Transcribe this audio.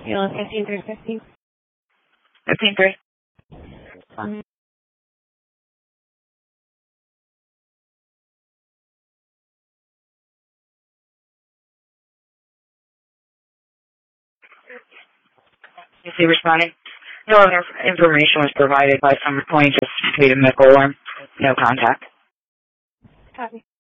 You know, 15-3. 15-3. Is he responding? No other information was provided by some plaintiff, Peter McCollum. No contact. Copy.